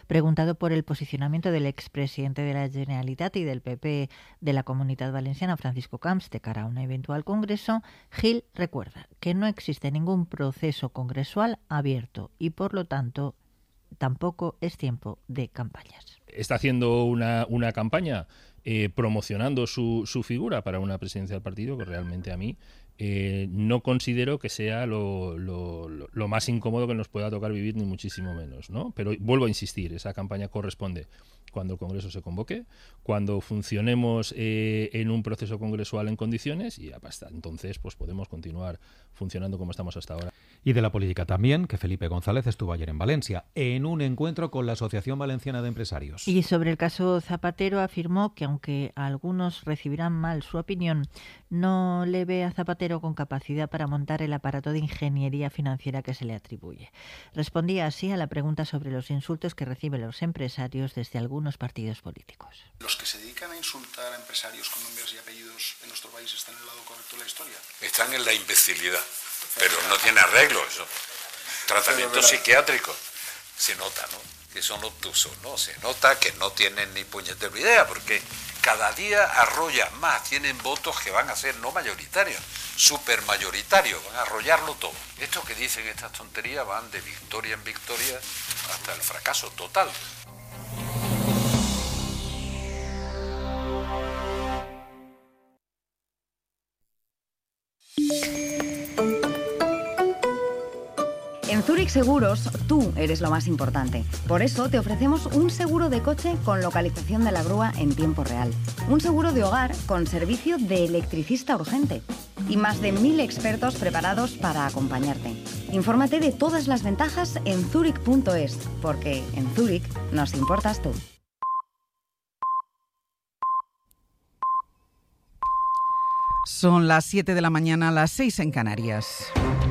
Preguntado por el posicionamiento del expresidente de la Generalitat y del PP de la Comunitat Valenciana, Francisco Camps, de cara a un eventual congreso, Gil recuerda que no existe ningún proceso congresual abierto y, por lo tanto, tampoco es tiempo de campañas. Está haciendo una campaña promocionando su figura para una presidencia del partido que realmente a mí no considero que sea lo más incómodo que nos pueda tocar vivir, ni muchísimo menos, ¿no? Pero vuelvo a insistir, esa campaña corresponde cuando el Congreso se convoque, cuando funcionemos en un proceso congresual en condiciones, y hasta entonces pues podemos continuar funcionando como estamos hasta ahora. Y de la política también, que Felipe González estuvo ayer en Valencia, en un encuentro con la Asociación Valenciana de Empresarios. Y sobre el caso Zapatero afirmó que aunque algunos recibirán mal su opinión, no le ve a Zapatero con capacidad para montar el aparato de ingeniería financiera que se le atribuye. Respondía así a la pregunta sobre los insultos que reciben los empresarios desde algunos partidos políticos. ¿Los que se dedican a insultar a empresarios con nombres y apellidos en nuestro país están en el lado correcto de la historia? Están en la imbecilidad, pero no tiene arreglo eso. Tratamiento psiquiátrico. Se nota, ¿no? Que son obtusos, ¿no? Se nota que no tienen ni puñetera idea, porque cada día arrollan más, tienen votos que van a ser no mayoritarios, supermayoritarios, van a arrollarlo todo. Estos que dicen estas tonterías van de victoria en victoria hasta el fracaso total. En Zurich Seguros, tú eres lo más importante. Por eso te ofrecemos un seguro de coche con localización de la grúa en tiempo real. Un seguro de hogar con servicio de electricista urgente. Y más de 1000 expertos preparados para acompañarte. Infórmate de todas las ventajas en zurich.es, porque en Zurich nos importas tú. Son las 7 de la mañana, las 6 en Canarias.